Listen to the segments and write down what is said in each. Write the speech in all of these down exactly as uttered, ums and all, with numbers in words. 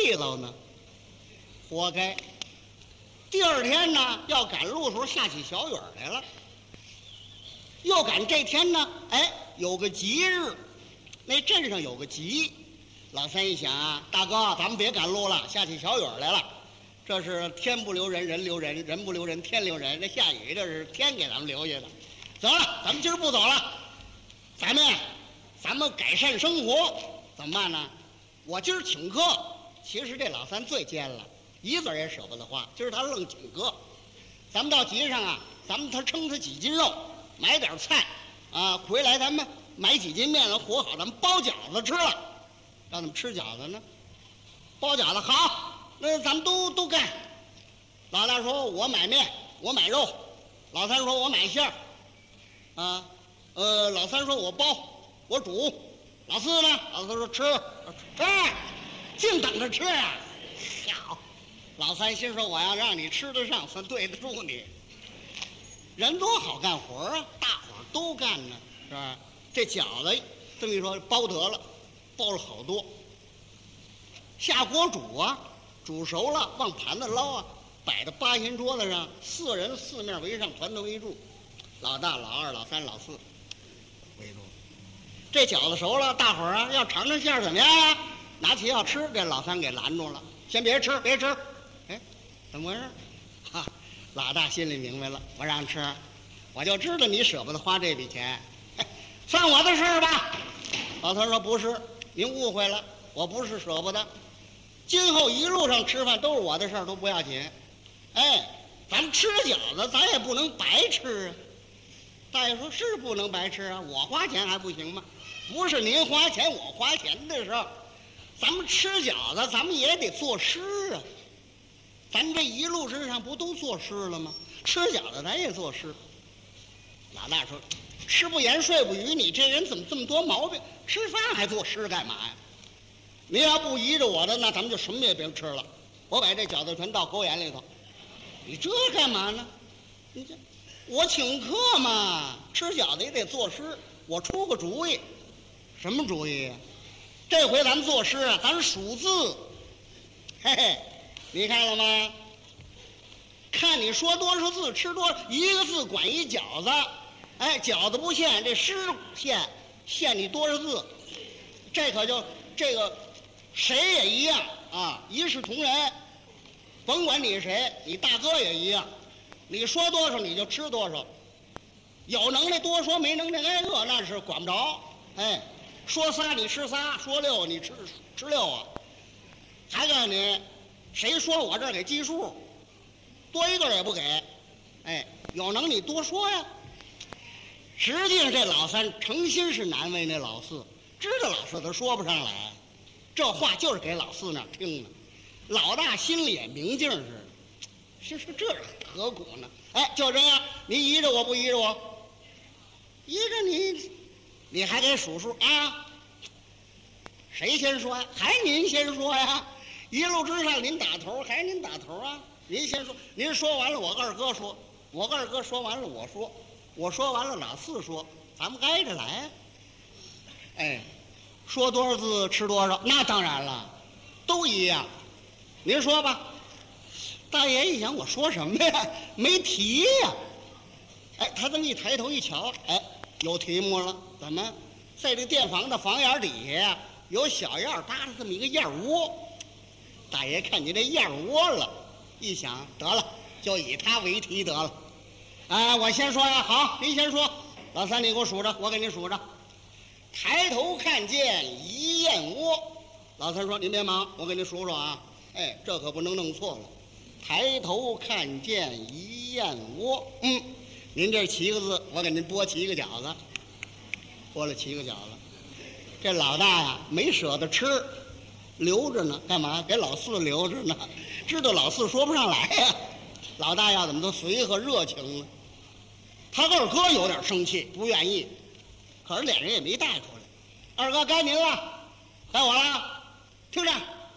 气喽呢，活该。第二天呢，要赶路时候下起小雨来了，又赶这天呢，哎，有个吉日，那镇上有个吉。老三一想啊，大哥，咱们别赶路了，下起小雨来了，这是天不留人，人留人，人不留人，天留人。这下雨这是天给咱们留下的。走了，咱们今儿不走了，咱们呀，咱们改善生活，怎么办呢？我今儿请客。其实这老三最奸了，一字也舍不得花，今儿他愣请客。咱们到集上啊，咱们他称他几斤肉，买点菜，啊，回来咱们买几斤面了和好，咱们包饺子吃了，让他们吃饺子呢。包饺子好，那咱们都都干。老大说我买面，我买肉；老三说我买馅儿，啊，呃，老三说我包，我煮；老四呢，老四说吃，吃。净等着吃啊！好，老三心说我要让你吃得上，算对得住你。人多好干活啊，大伙儿都干呢，是吧？这饺子这么一说包得了，包了好多。下锅煮啊，煮熟了往盘子捞啊，摆到八仙桌子上，四人四面围上，团团围住，老大、老二、老三、老四围住。这饺子熟了，大伙儿啊要尝尝馅儿怎么样啊？拿起要吃，这老三给拦住了，先别吃，别吃。哎，怎么回事？哈，老大心里明白了，我让吃，我就知道你舍不得花这笔钱，算我的事儿吧。老三说不是，您误会了，我不是舍不得，今后一路上吃饭都是我的事儿，都不要紧。哎，咱们吃饺子，咱也不能白吃啊。大爷说是不能白吃啊，我花钱还不行吗？不是您花钱我花钱的时候。咱们吃饺子，咱们也得作诗啊！咱这一路之上不都作诗了吗？吃饺子咱也作诗。老大说：“吃不言，睡不语，你这人怎么这么多毛病？吃饭还作诗干嘛呀？您要不依着我的，那咱们就什么也别吃了。我把这饺子全倒狗眼里头。你这干嘛呢？你这，我请客嘛，吃饺子也得作诗。我出个主意，什么主意呀？这回咱们作诗啊，咱数字，嘿嘿，你看了吗？看你说多少字，吃多少，一个字管一饺子。哎，饺子不限，这诗限，限你多少字。这可就这个，谁也一样啊，一视同仁。甭管你谁，你大哥也一样，你说多少你就吃多少。有能耐多说，没能耐挨饿，那是管不着。哎。说仨你吃仨，说六你吃吃六啊！还告诉你，谁说我这儿给计数，多一个也不给。哎，有能你多说呀。实际上这老三诚心是难为那老四，知道老四他说不上来，这话就是给老四那儿听的。老大心里也明镜似的，是说这何苦呢？哎，就这样，你依着我不依着我？依着你。你还得数数啊？谁先说呀？还您先说呀？一路之上您打头，还您打头啊？您先说，您说完了，我二哥说，我二哥说完了，我说，我说完了，老四说，咱们挨着来。哎，说多少字吃多少，那当然了，都一样。您说吧。大爷一想，我说什么呀？没题呀。哎，他这么一抬头一瞧，哎。有题目了，怎么在这店房的房檐底下呀，有小燕搭了这么一个燕窝。大爷看见这燕窝了，一想得了，就以它为题得了。哎，我先说呀，好，您先说。老三，你给我数着，我给您数着。抬头看见一燕窝。老三说：“您别忙，我给您数数啊。哎，这可不能弄错了。抬头看见一燕窝，嗯。”您这七个字，我给您拨七个饺子，拨了七个饺子。这老大呀，没舍得吃，留着呢，干嘛？给老四留着呢，知道老四说不上来呀。老大要怎么都随和热情呢？他二哥有点生气，不愿意，可是脸人也没带出来。二哥，该您了，该我了，听着。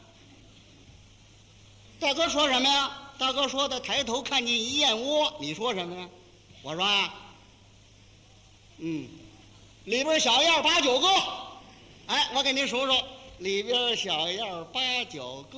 大哥说什么呀？大哥说的抬头看见一燕窝，你说什么呀？我说啊，嗯，里边小燕八九个，哎，我给您数数，里边小燕八九个。